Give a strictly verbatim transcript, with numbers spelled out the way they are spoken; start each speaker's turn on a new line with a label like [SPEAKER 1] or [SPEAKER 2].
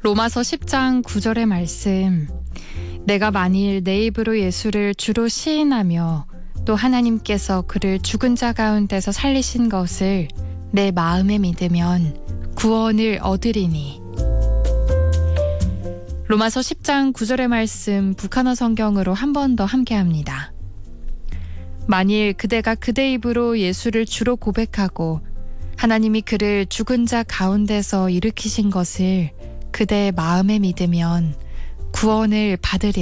[SPEAKER 1] 로마서 십 장 구 절의 말씀. 내가 만일 내 입으로 예수를 주로 시인하며 또 하나님께서 그를 죽은 자 가운데서 살리신 것을 내 마음에 믿으면 구원을 얻으리니. 로마서 십 장 구 절의 말씀 북한어 성경으로 한 번 더 함께합니다. 만일 그대가 그대 입으로 예수를 주로 고백하고 하나님이 그를 죽은 자 가운데서 일으키신 것을 그대의 마음에 믿으면 구원을 받으리라.